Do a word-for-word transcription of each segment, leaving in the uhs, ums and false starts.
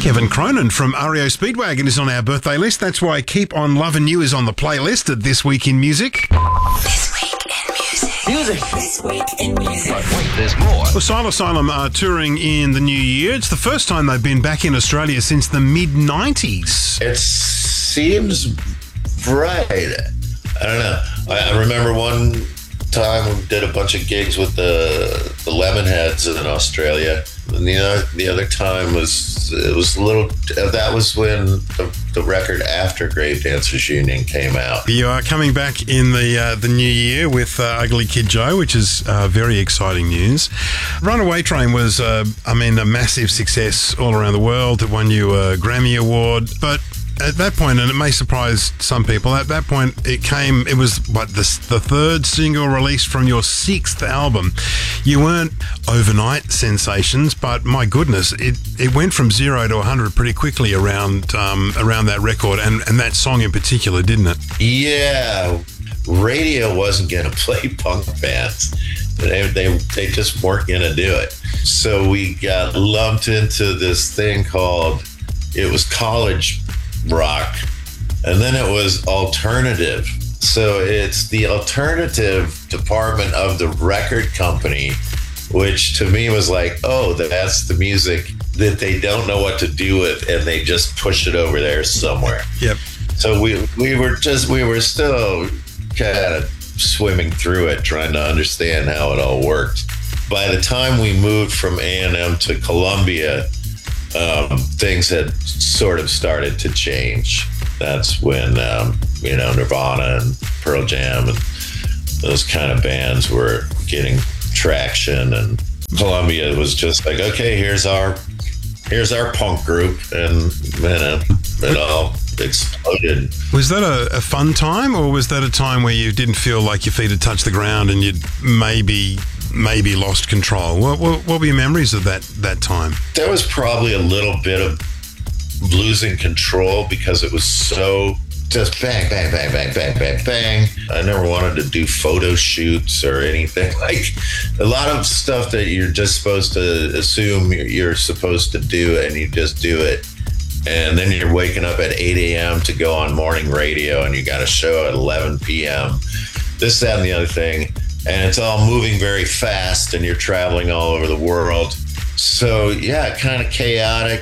Kevin Cronin from R E O Speedwagon is on our birthday list. That's why Keep On Lovin' You is on the playlist at This Week in Music. This Week in Music. Music. This Week in Music. But wait, there's more. Well, Soul Asylum are touring in the new year. It's the first time they've been back in Australia since the mid nineties. It seems right. I don't know. I, I remember one time we did a bunch of gigs with the the Lemonheads in Australia. And the other, the other time was, it was a little, that was when the, the record after Grave Dancers Union came out. You are coming back in the uh, the new year with uh, Ugly Kid Joe, which is uh, very exciting news. Runaway Train was, uh, I mean, a massive success all around the world. It won you a Grammy Award, but at that point, and it may surprise some people, at that point it came, it was what, the, the third single released from your sixth album. You weren't overnight sensations, but my goodness, it, it went from zero to one hundred pretty quickly around um, around that record, and, and that song in particular, didn't it? Yeah, radio wasn't going to play punk bands. They, they, they just weren't going to do it. So we got lumped into this thing called, it was college rock, and then it was alternative. So it's the alternative department of the record company, which to me was like, oh, that's the music that they don't know what to do with, and they just push it over there somewhere. Yep. So we we were just we were still kind of swimming through it, trying to understand how it all worked. By the time we moved from A and M to Columbia, Um, things had sort of started to change. That's when, um, you know, Nirvana and Pearl Jam and those kind of bands were getting traction, and Columbia was just like, okay, here's our, here's our punk group, and you know, it all exploded. Was that a, a fun time, or was that a time where you didn't feel like your feet had touched the ground and you'd maybe maybe lost control? What, what, what were your memories of that that time? There was probably a little bit of losing control because it was so just bang, bang, bang, bang, bang, bang, bang. I never wanted to do photo shoots or anything. Like a lot of stuff that you're just supposed to assume you're supposed to do, and you just do it. And then you're waking up at eight a.m. to go on morning radio, and you got a show at eleven p.m. This, that, and the other thing. And it's all moving very fast, and you're traveling all over the world. So, yeah, kind of chaotic,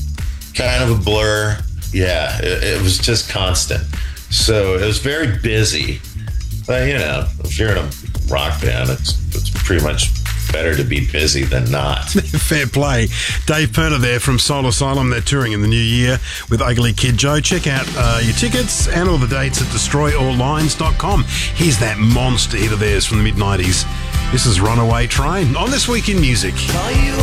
kind of a blur. Yeah, it, it was just constant. So it was very busy. But, you know, if you're in a rock band, it's, it's pretty much better to be busy than not. Fair play. Dave Perner there from Soul Asylum. They're touring in the new year with Ugly Kid Joe. Check out uh, your tickets and all the dates at destroy all lines dot com. Here's that monster hit of theirs from the mid nineties. This is Runaway Train on This Week in Music. Call you